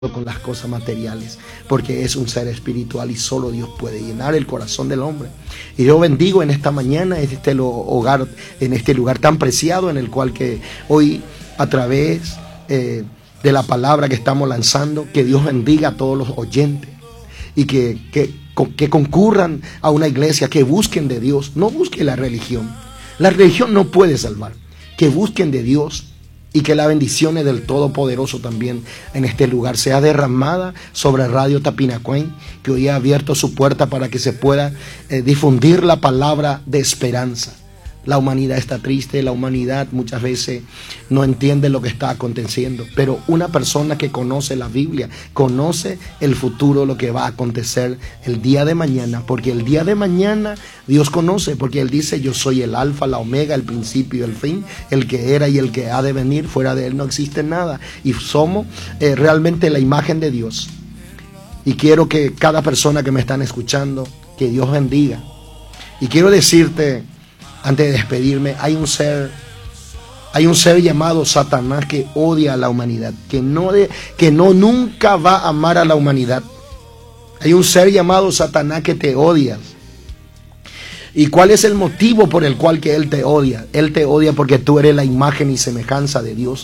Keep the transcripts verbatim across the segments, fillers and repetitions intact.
con las cosas materiales, porque es un ser espiritual y solo Dios puede llenar el corazón del hombre. Y yo bendigo en esta mañana, en este hogar, en este lugar tan preciado en el cual que hoy a través eh, de la palabra que estamos lanzando, que Dios bendiga a todos los oyentes y que, que, que concurran a una iglesia, que busquen de Dios, no busquen la religión. La religión no puede salvar, que busquen de Dios. Y que la bendición del Todopoderoso también en este lugar sea derramada sobre Radio Tapinacuén, que hoy ha abierto su puerta para que se pueda eh, difundir la palabra de esperanza. La humanidad está triste, la humanidad muchas veces no entiende lo que está aconteciendo, pero una persona que conoce la Biblia, conoce el futuro, lo que va a acontecer el día de mañana, porque el día de mañana Dios conoce, porque Él dice: yo soy el alfa, la omega, el principio y el fin, el que era y el que ha de venir, fuera de Él no existe nada, y somos eh, realmente la imagen de Dios. Y quiero que cada persona que me están escuchando, que Dios bendiga. Y quiero decirte, antes de despedirme, hay un ser, hay un ser llamado Satanás que odia a la humanidad, que no, de, que no nunca va a amar a la humanidad. Hay un ser llamado Satanás que te odia. ¿Y cuál es el motivo por el cual que él te odia? Él te odia porque tú eres la imagen y semejanza de Dios.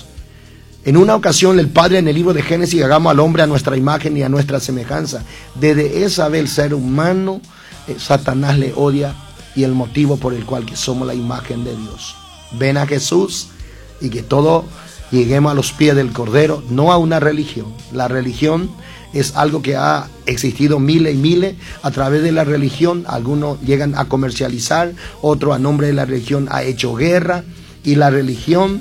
En una ocasión el Padre en el libro de Génesis, hagamos al hombre a nuestra imagen y a nuestra semejanza. Desde esa vez el ser humano, eh, Satanás le odia. Y el motivo por el cual que somos la imagen de Dios. Ven a Jesús y que todos lleguemos a los pies del Cordero, no a una religión. La religión es algo que ha existido miles y miles. A través de la religión, algunos llegan a comercializar, otros a nombre de la religión ha hecho guerra. Y la religión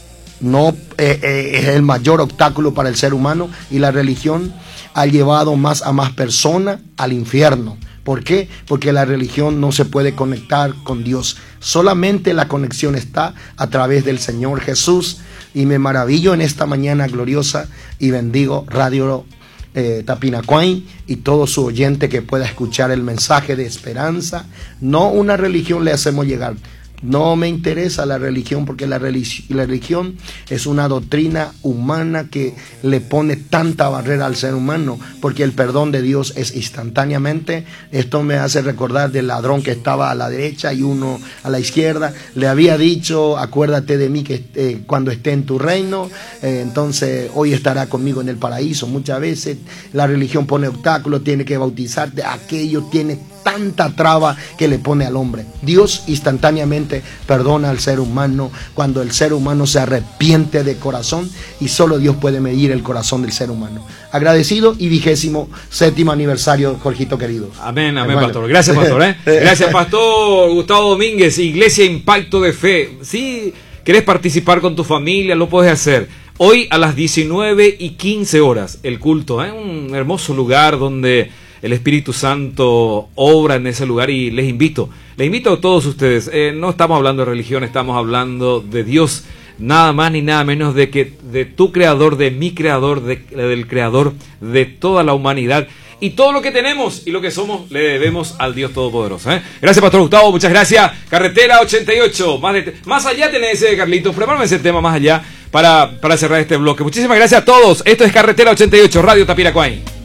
no eh, eh, es el mayor obstáculo para el ser humano. Y la religión ha llevado más a más personas al infierno. ¿Por qué? Porque la religión no se puede conectar con Dios. Solamente la conexión está a través del Señor Jesús. Y me maravillo en esta mañana gloriosa y bendigo Radio eh, Tapinacuén y todo su oyente que pueda escuchar el mensaje de esperanza. No una religión le hacemos llegar. No me interesa la religión, porque la, religi la religión es una doctrina humana que le pone tanta barrera al ser humano, porque el perdón de Dios es instantáneamente. Esto me hace recordar del ladrón que estaba a la derecha y uno a la izquierda. Le había dicho: acuérdate de mí que eh, cuando esté en tu reino, eh, entonces hoy estará conmigo en el paraíso. Muchas veces la religión pone obstáculos, tiene que bautizarte, aquello tiene tanta traba que le pone al hombre. Dios instantáneamente perdona al ser humano cuando el ser humano se arrepiente de corazón, y solo Dios puede medir el corazón del ser humano. Agradecido y vigésimo séptimo aniversario, Jorgito querido. Amén, amén, hermano. Pastor. Gracias, pastor. ¿eh? Gracias, pastor Gustavo Domínguez, Iglesia Impacto de Fe. Si querés participar con tu familia, lo puedes hacer. Hoy a las diecinueve y quince horas el culto, ¿eh? Un hermoso lugar donde el Espíritu Santo obra en ese lugar, y les invito, les invito a todos ustedes. Eh, no estamos hablando de religión, estamos hablando de Dios, nada más ni nada menos de que de tu creador, de mi creador, de, del creador de toda la humanidad. Y todo lo que tenemos y lo que somos le debemos al Dios Todopoderoso. ¿eh? Gracias, Pastor Gustavo, muchas gracias. Carretera ochenta y ocho, más, de, más allá tenés ese, Carlitos, prepárame ese tema más allá para, para cerrar este bloque. Muchísimas gracias a todos. Esto es Carretera ochenta y ocho, Radio Tapinacuén.